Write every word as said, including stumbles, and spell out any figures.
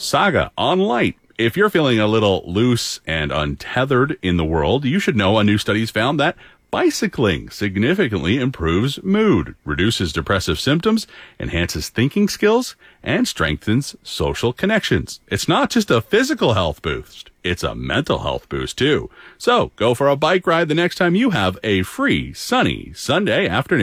Saga on Light. If you're feeling a little loose and untethered in the world, you should know a new study's found that bicycling significantly improves mood, reduces depressive symptoms, enhances thinking skills, and strengthens social connections. It's not just a physical health boost, it's a mental health boost too. So go for a bike ride the next time you have a free, sunny Sunday afternoon.